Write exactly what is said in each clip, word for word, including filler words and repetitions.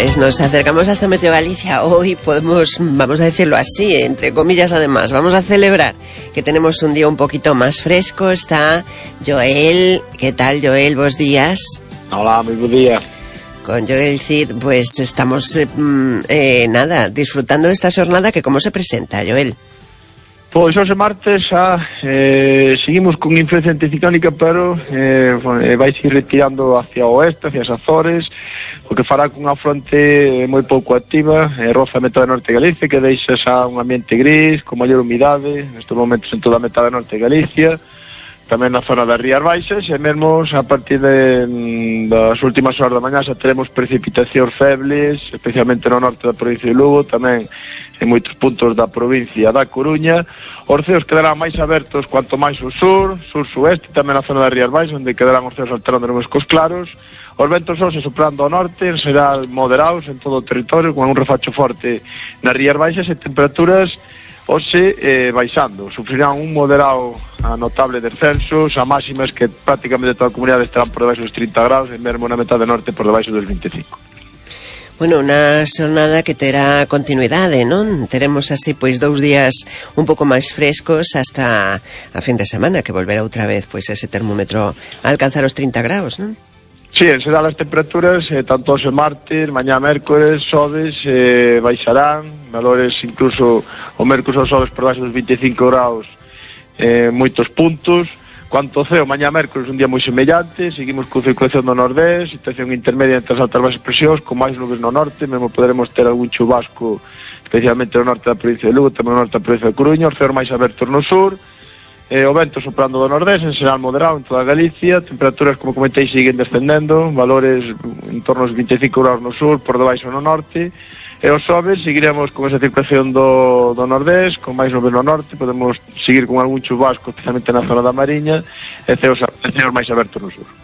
Pues nos acercamos hasta Meteo Galicia. Hoy podemos, vamos a decirlo así, entre comillas además, vamos a celebrar que tenemos un día un poquito más fresco. Está Joel. ¿Qué tal, Joel? Buenos días. Hola, muy buen día. Con Joel Cid, pues estamos, eh, eh, nada, disfrutando de esta jornada que ¿cómo se presenta, Joel? Pois hoxe martes xa eh, seguimos con influencia anticiclónica, pero eh, vai se retirando hacia o oeste, hacia as Azores, o que fará cunha fronte moi pouco activa, eh, roza a metade norte de Galicia, que deixa xa un ambiente gris, con maior humidade, nestes momentos en toda a metade norte de Galicia, tamén na zona das Rías Baixas, e mesmo a partir de, das últimas horas da mañá xa teremos precipitacións febles, especialmente no norte da provincia de Lugo, tamén en moitos puntos da provincia da Coruña. Os ceos quedarán máis abertos cuanto máis ao sur, sur-sueste, tamén na zona das Rías Baixas, onde quedarán os ceos alternando nos cos claros. Os ventos hoxe soprando ao norte, en xeral moderados en todo o territorio, con un refacho forte nas Rías Baixas, e temperaturas hoxe eh, baixando. Sufrirán un moderado a notable descenso, xa máximas que prácticamente toda a comunidade estarán por debaixo dos trinta graus, e mesmo na metade norte por debaixo dos vinte e cinco. Bueno, unha xornada que terá continuidade, non? Teremos así, pois, dous días un pouco máis frescos hasta a fin de semana, que volverá outra vez, pois, ese termómetro a alcanzar os trinta graus, non? Sí, en xeral as temperaturas, eh, tanto hoxe martes, mañá mércores, xoves, eh, baixarán, valores incluso o mércores ou xoves por baixo dos vinte e cinco graus, eh, moitos puntos. Cuanto ao ceo, mañá mércores un día moi semellante, seguimos con circulación do nordés, situación intermedia entre as altas baixas presións, con máis nubes no norte, mesmo poderemos ter algún chubasco, especialmente no norte da provincia de Lugo, tamén no norte da provincia de Coruña, os ceos máis abertos no sur, eh, o vento soprando do nordés, en xeral moderado en toda Galicia, temperaturas, como comentei, siguen descendendo, valores en torno aos vinte e cinco graus no sur, por debaixo no norte. E os xoves seguiremos con esa circulación do, do nordés, con máis nubes no norte, podemos seguir con algún chubasco, especialmente na zona da Mariña, e ceos, e ceos máis abertos no sur.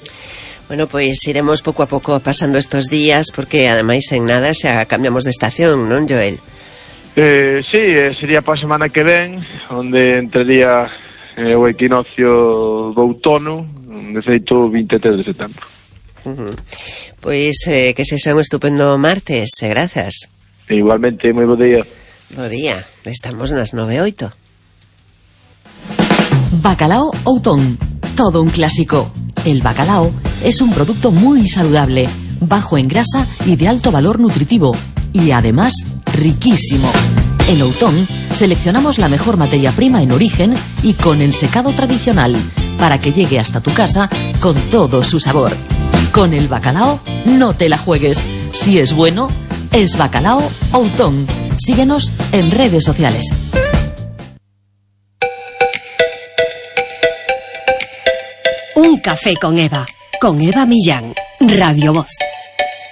Bueno, pois iremos pouco a pouco pasando estos días, porque ademais en nada xa cambiamos de estación, non, Joel? Eh, sí, sería para a semana que ven, onde entraría eh, o equinoccio do outono, de feito vinte e tres de setembro. Uh-huh. Pois eh, que se xa un estupendo martes, e grazas. Igualmente, moi bo día. Bo día, estamos nas nove e oito. Bacalao Outón, todo un clásico. El bacalao es un producto muy saludable, bajo en grasa y de alto valor nutritivo, y además riquísimo. En Outón seleccionamos la mejor materia prima en origen y con el secado tradicional, para que llegue hasta tu casa con todo su sabor. Con el bacalao no te la juegues. Si es bueno, es Bacalao Outón. Síguenos en redes sociales. Un café con Eva, con Eva Millán, Radio Voz.